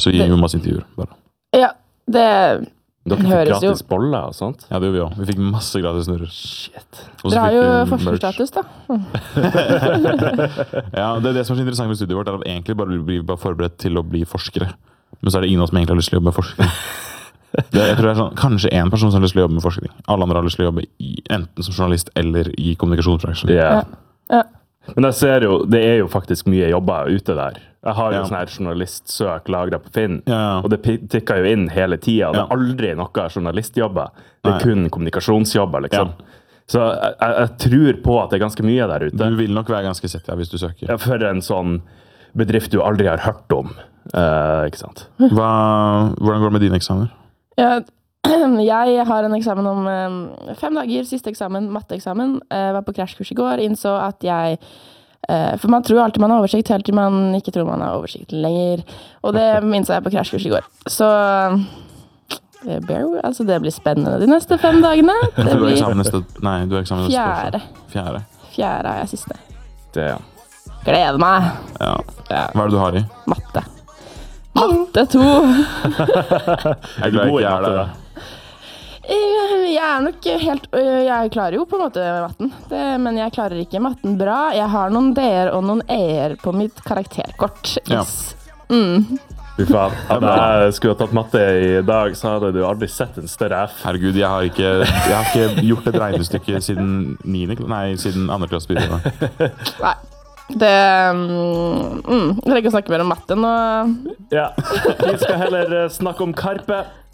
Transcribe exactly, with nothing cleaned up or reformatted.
Så vi gjorde masse intervjuer, bare. Ja, det Dere fikk høres jo... gratis boller og sånt? Ja, det gjorde vi også. Vi fikk masse gratis snurrer. Shit. Dere har jo forskerstatus, da. Ja, det er det som er så interessant med studiet vårt, er at egentlig bare blir bare forberedt til å bli forskere. Men så er det ingen av oss som egentlig har lyst til å jobbe med forskning. Det, jeg tror det er sånn, kanskje en person som har lyst til å jobbe med forskning. Alle andre har lyst til å jobbe i, enten som journalist eller i kommunikasjonsbransjen. Yeah. Ja. Ja. Men jeg ser jo, det er jo faktisk mye jobber ute der. Jeg har jo Ja. sånn her journalistsøk lagret på Finn, Ja, ja. og det pi- tikker jo inn hele tiden. Det Ja. er aldri noe journalistjobber. Det er Nei. kun kommunikasjonsjobber, liksom. Ja. Så jeg, jeg, jeg tror på at det er ganske mye der ute. Du vil nok være ganske sett, ja, hvis du søker. Ja, for en sånn bedrift du aldri har hørt om. Eh, ikke sant? Hva, hvordan går det med dine eksamener? Ja, jeg har en eksamen om eh, fem dager, siste eksamen, matteeksamen. Jeg var på krasjkurs i går, innså at jeg eh, for man tror alltid man har oversikt, helt til man ikke tror man har oversikt lenger. Og det innså jeg på krasjkurs i går. Så eh, bear, altså det blir spennende de neste fem dagene. Det Du har blir eksamen neste... Nei, du har eksamen neste fjerde. torsdag. Fjerde. Fjerde er jeg siste. Det, Gleder meg. Ja. Ja, Hva er det du har i? matte. Matte to. Jeg er glad jeg god i ikke er matte, det. da. Eh, Jeg er nok helt øh, Jeg klarer jo på en måte matten, det, men jeg klarer ikke matten bra. Jeg har noen D-er og noen E-er på mitt karakterkort. Ja. Yes. Mm. Fy faen. Hadde jeg skulle ha tatt matte i dag, så hadde du aldri sett en større F. Herregud, jeg har ikke, jeg har ikke gjort et regnestykke siden niende, nei, siden andre klasse begynte. Nei. Det mm, mm, Jeg trenger ikke å snakke mer om matte nå. Ja, vi skal heller eh, snakke om Karpe.